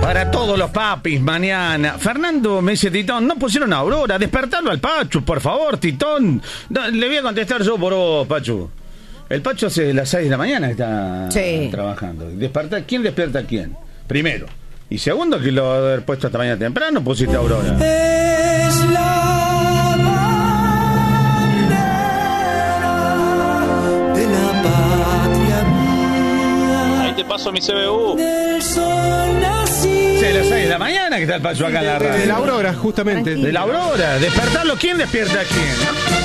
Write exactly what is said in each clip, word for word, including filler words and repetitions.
Para todos los papis, mañana. Fernando me dice, Titón, no pusieron a Aurora. Despertarlo al Pachu, por favor, Titón. No, le voy a contestar yo por vos, Pachu. El Pachu hace las seis de la mañana que está sí. trabajando. Despertar, ¿quién despierta a quién? Primero. Y segundo, que lo haber puesto esta mañana temprano, pusiste a Aurora. Es la bandera de la patria mía. Ahí te paso mi C B U. De las seis de la mañana que está el Pachu acá en la radio. De la Aurora, justamente. Tranquilo. De la Aurora. Despertarlo, ¿quién despierta a quién?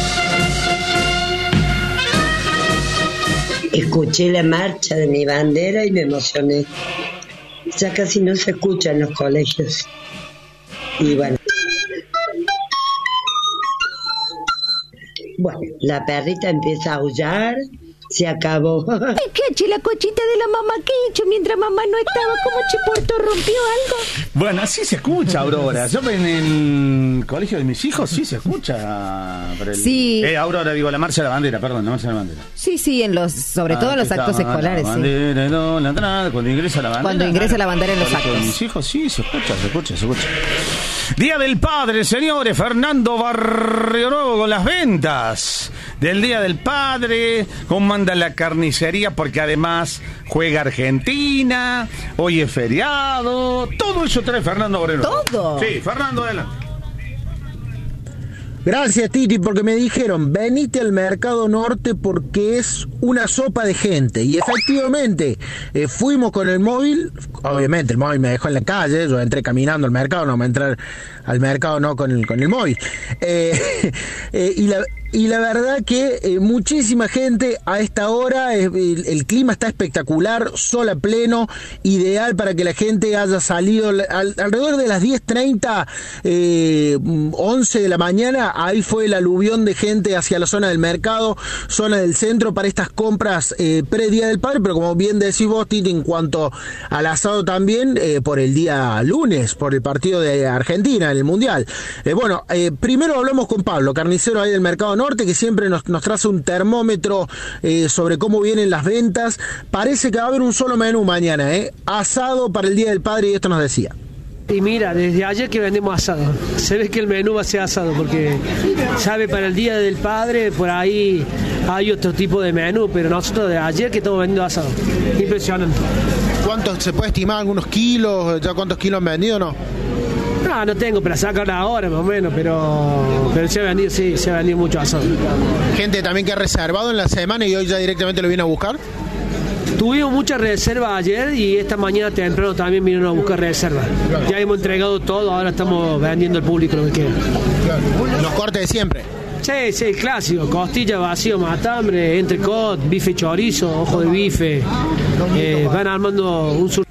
Escuché la marcha de mi bandera y me emocioné. Ya casi no se escucha en los colegios. Y bueno. Bueno, la perrita empieza a aullar. Se acabó. Ay, Cachi, la cochita de la mamá que he hecho mientras mamá no estaba. ¿Cómo Chiporto rompió algo? Bueno, así se escucha, Aurora. Yo en el colegio de mis hijos sí se escucha. Por el... Sí. Eh, Aurora, digo, la marcha de la bandera, perdón, la marcha de la bandera. Sí, sí, en los, sobre ah, todo en los actos escolares. La bandera, sí. no, la entrada, cuando ingresa la bandera. Cuando ingresa la bandera en los actos. De mis hijos sí se escucha, se escucha, se escucha. Día del Padre, señores. Fernando Barrio Nuevo con las ventas del Día del Padre. Con manda la carnicería porque además juega Argentina, hoy es feriado, todo eso trae Fernando Barrio Nuevo. Todo. Sí, Fernando, adelante. Gracias, Titi, porque me dijeron, venite al Mercado Norte porque es una sopa de gente. Y efectivamente, eh, fuimos con el móvil, obviamente el móvil me dejó en la calle, yo entré caminando al mercado, no me entré al mercado no con el, con el móvil. Eh, eh, y la... Y la verdad que eh, muchísima gente a esta hora, eh, el, el clima está espectacular, sol a pleno, ideal para que la gente haya salido al, alrededor de las diez treinta, eh, once de la mañana, ahí fue el aluvión de gente hacia la zona del mercado, zona del centro para estas compras eh, pre-Día del Padre, pero como bien decís vos, Titi, en cuanto al asado también, eh, por el día lunes, por el partido de Argentina en el Mundial. Eh, bueno, eh, primero hablamos con Pablo, carnicero ahí del Mercado Norte, que siempre nos, nos traza un termómetro eh, sobre cómo vienen las ventas. Parece que va a haber un solo menú mañana, ¿eh? Asado para el Día del Padre, y esto nos decía. Y mira, desde ayer que vendemos asado, se ve que el menú va a ser asado, porque sabe, para el Día del Padre, por ahí hay otro tipo de menú, pero nosotros de ayer que estamos vendiendo asado. Impresionante. ¿Cuántos se puede estimar? ¿Algunos kilos? ¿Ya cuántos kilos han vendido o no? No, no tengo para sacar ahora más o menos, pero, pero se ha vendido, sí, se ha vendido mucho asado. Gente también que ha reservado en la semana y hoy ya directamente lo viene a buscar. Tuvimos muchas reservas ayer y esta mañana temprano también vinieron a buscar reservas. Claro. Ya hemos entregado todo, ahora estamos vendiendo al público lo que queda. Claro. Los cortes de siempre. Sí, sí, clásico, costilla, vacío, matambre, entrecot, bife chorizo, ojo de bife. Eh, van armando un sur.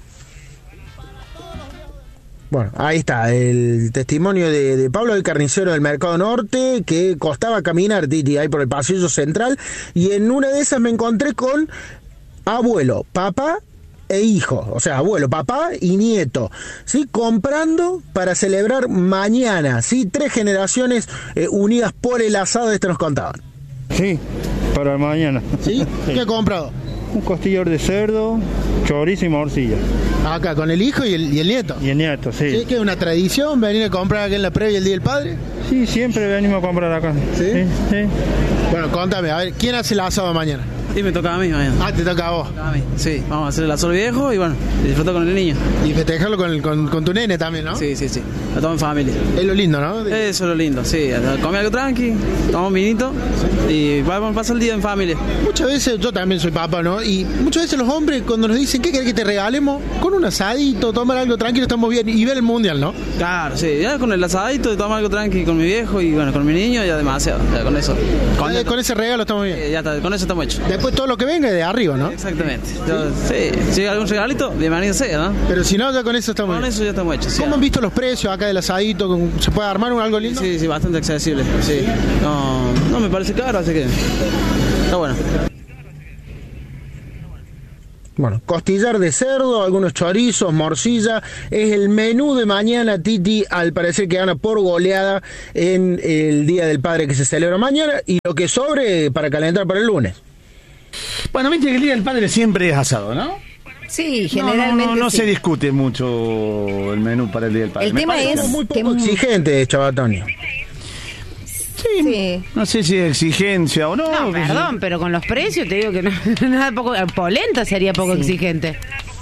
Bueno, ahí está el testimonio de, de Pablo, el carnicero del Mercado Norte, que costaba caminar, Titi, ahí por el pasillo central, y en una de esas me encontré con abuelo, papá e hijo, o sea, abuelo, papá y nieto, ¿sí? Comprando para celebrar mañana, ¿sí? Tres generaciones eh, unidas por el asado, de esto nos contaban. Sí, para mañana. ¿Sí? ¿Qué ha comprado? Un costillar de cerdo, chorizo y morcilla. Acá, con el hijo y el, y el nieto. Y el nieto, sí. ¿Sí? ¿Que es una tradición venir a comprar aquí en la previa el Día del Padre? Sí, siempre venimos a comprar acá. ¿Sí? Sí, sí. Bueno, contame, a ver, ¿quién hace el asado mañana? Sí, me toca a mí mañana. Ah, te toca a vos. Me toca a mí, sí. Vamos a hacer el asado viejo y bueno, disfrutar con el niño. Y festejarlo con, el, con, con tu nene también, ¿no? Sí, sí, sí. A toda mi familia. Es lo lindo, ¿no? Eso es lo lindo, sí. Comer algo tranqui, tomamos un vinito y vamos a pasar el día en familia. Muchas veces, yo también soy papá, ¿no? Y muchas veces los hombres cuando nos dicen, ¿qué querés que te regalemos? Con un asadito, tomar algo tranquilo, estamos bien. Y ver el mundial, ¿no? Claro, sí. Ya con el asadito, tomar algo tranqui con mi viejo y bueno, con mi niño ya demasiado. Ya con eso. Con, ya, con ese regalo estamos bien. Sí, ya está, con eso estamos hechos. Después todo lo que venga de arriba, ¿no? Exactamente. Yo, sí. Si hay algún regalito, bienvenido sea, ¿no? Pero si no, ya con eso estamos Con bien. eso ya estamos hechos. ¿Cómo sí, han visto los precios acá del asadito? ¿Se puede armar algo lindo? Sí, sí, bastante accesible. Sí. No, no me parece caro, así que está bueno. Bueno, costillar de cerdo, algunos chorizos, morcilla, es el menú de mañana, Titi, al parecer que gana por goleada en el Día del Padre que se celebra mañana, y lo que sobre para calentar para el lunes. Bueno, viste que el Día del Padre siempre es asado, ¿no? Sí, generalmente No, no, no, no sí. se discute mucho el menú para el Día del Padre. El Me tema parece es Muy que poco exigente, Chabatonio. Sí, Sí. no sé si es exigencia o no. No, que perdón, pero con los precios te digo que no, nada poco. Polenta sería poco Sí. exigente.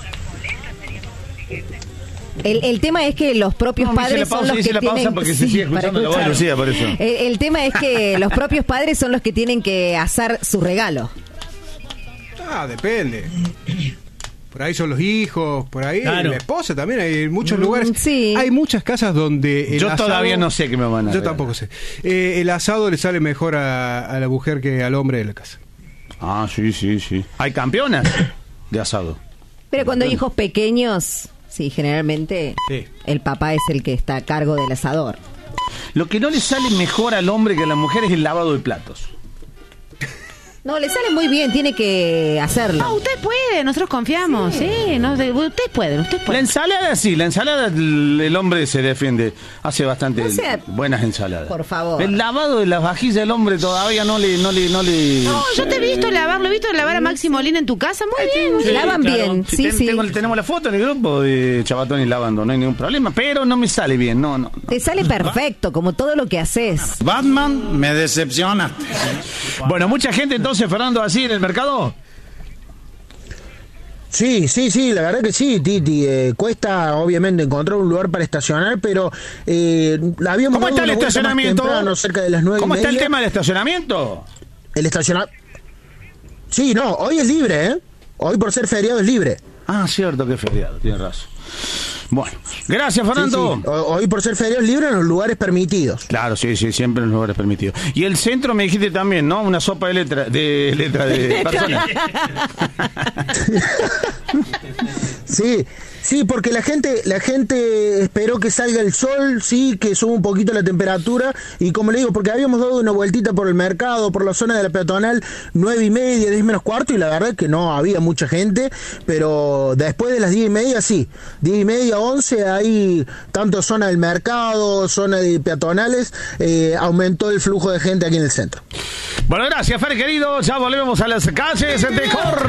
El, el tema es que los propios No, me hice padres la son pausa, los hice que la pausa tienen... porque se sigue para escuchando la voz de escuchar. Lucía, por eso. El, el tema es que los propios padres son los que tienen que hacer su regalo. Ah, depende. Por ahí son los hijos, por ahí Claro. la esposa también. Hay en muchos Mm, lugares. sí. Hay muchas casas donde el Yo asado- todavía no sé qué me van a Yo regalar. tampoco sé. Eh, el asado le sale mejor a, a la mujer que al hombre de la casa. Ah, sí, sí, sí. Hay campeonas de asado. Pero cuando hay hijos pequeños, sí, generalmente Sí. el papá es el que está a cargo del asador. Lo que no le sale mejor al hombre que a la mujer es el lavado de platos. No, le sale muy bien, tiene que hacerlo. No, usted puede, nosotros confiamos, sí, no, de- ustedes pueden, ustedes La pueden. ensalada sí, la ensalada el, el hombre se defiende, hace bastante O sea, buenas ensaladas. por favor. El lavado de las vajillas del hombre todavía no le no le no le No, yo te he visto lavar, lo he visto lavar a Maxi Molina en tu casa, muy bien. muy Sí, bien. lavan bien, Sí, sí, ten- sí. tengo- tenemos la foto en el grupo de Chabatón y lavando, no hay ningún problema, pero no me sale bien, no, no. Te sale perfecto, como todo lo que haces. Batman, me decepciona. Bueno, mucha gente entonces, Fernando, así en el mercado. Sí, sí, sí, la verdad que sí, Titi. Eh, cuesta obviamente encontrar un lugar para estacionar, pero eh, la habíamos ¿Cómo dado está el una vuelta más estacionamiento? temprano, cerca de las nueve ¿Cómo y está el media. tema del estacionamiento? El estacionamiento. Sí, no, hoy es libre, ¿eh? Hoy por ser feriado es libre. Ah, cierto que es feriado, tienes razón. Bueno, gracias, Fernando. Sí, sí. O- Hoy por ser feriado es libre en los lugares permitidos. Claro, sí, sí, siempre en los lugares permitidos. Y el centro me dijiste también, ¿no? Una sopa de letra, de letra de personas. Sí, sí, porque la gente, la gente esperó que salga el sol, sí, que suba un poquito la temperatura, y como le digo, porque habíamos dado una vueltita por el mercado, por la zona de la peatonal, nueve y media, diez menos cuarto, y la verdad es que no había mucha gente, pero después de las diez y media, sí, diez y media, once, hay tanto zona del mercado, zona de peatonales, eh, aumentó el flujo de gente aquí en el centro. Bueno, gracias, Fer, querido. Ya volvemos a las calles de Cor.